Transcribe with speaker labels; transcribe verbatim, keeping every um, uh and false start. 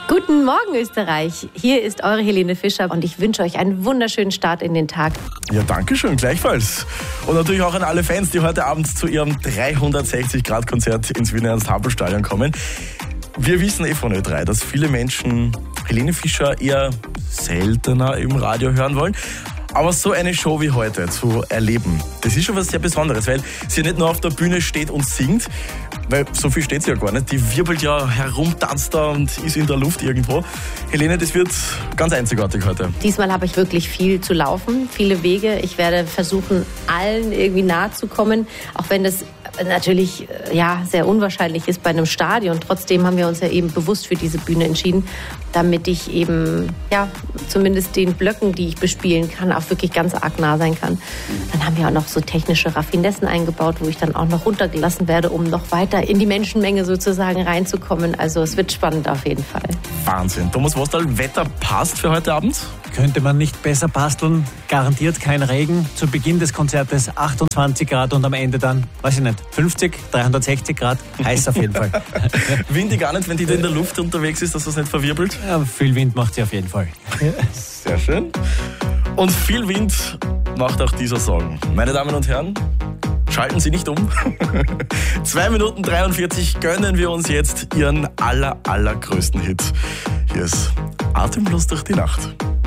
Speaker 1: Guten Morgen, Österreich. Hier ist eure Helene Fischer und ich wünsche euch einen wunderschönen Start in den Tag.
Speaker 2: Ja, danke schön, gleichfalls. Und natürlich auch an alle Fans, die heute Abend zu ihrem dreihundertsechzig Grad Konzert ins Wiener Ernst-Happel-Stadion kommen. Wir wissen eh von Ö drei, dass viele Menschen Helene Fischer eher seltener im Radio hören wollen. Aber so eine Show wie heute zu erleben, das ist schon was sehr Besonderes, weil sie nicht nur auf der Bühne steht und singt, weil so viel steht sie ja gar nicht. Die wirbelt ja herum, tanzt da und ist in der Luft irgendwo. Helene, das wird ganz einzigartig heute.
Speaker 1: Diesmal habe ich wirklich viel zu laufen, viele Wege. Ich werde versuchen, allen irgendwie nahe zu kommen, auch wenn das natürlich ja, sehr unwahrscheinlich ist bei einem Stadion. Trotzdem haben wir uns ja eben bewusst für diese Bühne entschieden, damit ich eben ja, zumindest den Blöcken, die ich bespielen kann, auch wirklich ganz arg nah sein kann. Dann haben wir auch noch so technische Raffinessen eingebaut, wo ich dann auch noch runtergelassen werde, um noch weiter in die Menschenmenge sozusagen reinzukommen. Also es wird spannend auf jeden Fall.
Speaker 2: Wahnsinn. Thomas Wostal, Wetter passt für heute Abend?
Speaker 3: Könnte man nicht besser basteln. Garantiert kein Regen. Zu Beginn des Konzertes achtundzwanzig Grad und am Ende dann, weiß ich nicht, fünfzig, dreihundertsechzig Grad. Heiß auf jeden Fall.
Speaker 2: Windig gar nicht, wenn die da in der Luft unterwegs ist, dass das nicht verwirbelt?
Speaker 3: Ja, viel Wind macht sie auf jeden Fall.
Speaker 2: Sehr schön. Und viel Wind macht auch dieser Song. Meine Damen und Herren, schalten Sie nicht um. zwei Minuten dreiundvierzig gönnen wir uns jetzt Ihren aller, allergrößten Hit. Hier ist Atemlos durch die Nacht.